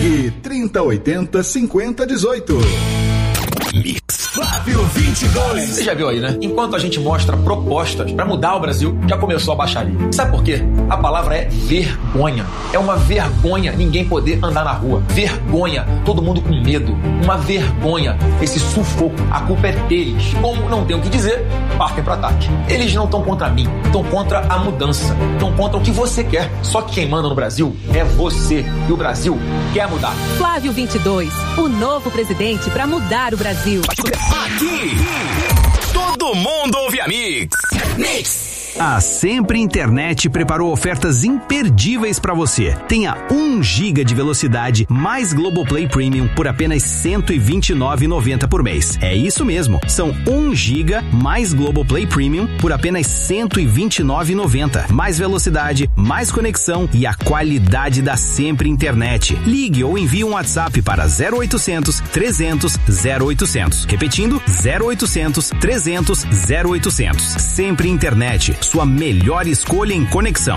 Ligue 3080-5018. Mix Flávio 22. Você já viu aí, né? Enquanto a gente mostra propostas pra mudar o Brasil, já começou a baixaria. Sabe por quê? A palavra é vergonha. É uma vergonha ninguém poder andar na rua. Vergonha, todo mundo com medo. Uma vergonha, esse sufoco. A culpa é deles. Como não tem o que dizer, partem pro ataque. Eles não estão contra mim, estão contra a mudança. Estão contra o que você quer. Só que quem manda no Brasil é você. E o Brasil quer mudar. Flávio 22, o novo presidente pra mudar o Brasil. Aqui, todo mundo ouve a Mix. Mix. A Sempre Internet preparou ofertas imperdíveis para você. Tenha 1 GB de velocidade mais Globoplay Premium por apenas R$ 129,90 por mês. É isso mesmo, são 1 GB mais Globoplay Premium por apenas R$ 129,90. Mais velocidade, mais conexão e a qualidade da Sempre Internet. Ligue ou envie um WhatsApp para 0800 300 0800. Repetindo, 0800 300 0800. Sempre Internet. Sua melhor escolha em conexão.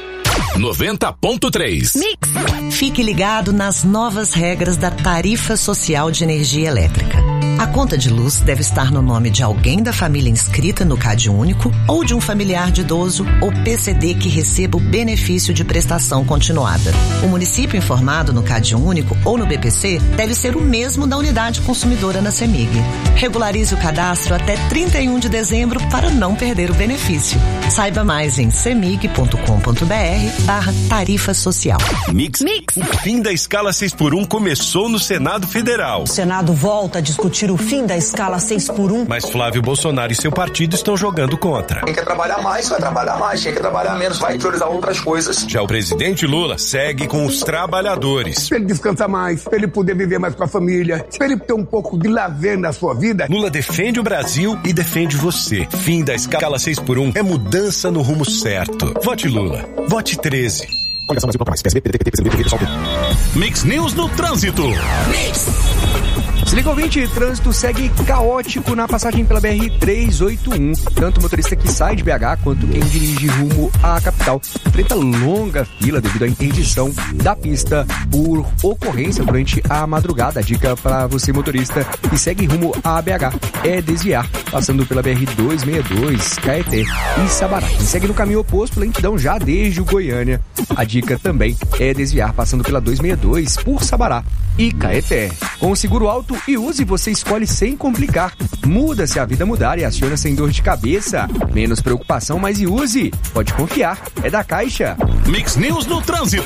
90.3 Mix. Fique ligado nas novas regras da tarifa social de energia elétrica. A conta de luz deve estar no nome de alguém da família inscrita no CadÚnico ou de um familiar de idoso ou PCD que receba o benefício de prestação continuada. O município informado no CadÚnico ou no BPC deve ser o mesmo da unidade consumidora na CEMIG. Regularize o cadastro até 31 de dezembro para não perder o benefício. Saiba mais em cemig.com.br/tarifa social. Mix. O fim da escala 6x1 começou no Senado Federal. O Senado volta a discutir o fim da escala 6x1. Mas Flávio Bolsonaro e seu partido estão jogando contra. Quem quer trabalhar mais, vai trabalhar mais. Quem quer trabalhar menos, vai priorizar outras coisas. Já o presidente Lula segue com os trabalhadores. Pra ele descansar mais, pra ele poder viver mais com a família, pra ele ter um pouco de lazer na sua vida. Lula defende o Brasil e defende você. Fim da escala 6x1 é mudança no rumo certo. Vote Lula. Vote 13. Coligação Brasil mais. PSB, PDT, PSB, PSB, Mix News no trânsito. Mix. Se liga, ouvinte, trânsito segue caótico na passagem pela BR-381. Tanto o motorista que sai de BH quanto quem dirige rumo à capital enfrenta longa fila devido à interdição da pista por ocorrência durante a madrugada. A dica para você, motorista, que segue rumo à BH é desviar, passando pela BR-262, Caeté e Sabará. Quem segue no caminho oposto, lentidão já desde o Goiânia. A dica também é desviar, passando pela 262 por Sabará e Caeté. Com o seguro alto e use, você escolhe sem complicar. Muda se a vida mudar e aciona sem dor de cabeça. Menos preocupação, mas e use. Pode confiar, é da Caixa. Mix News no trânsito.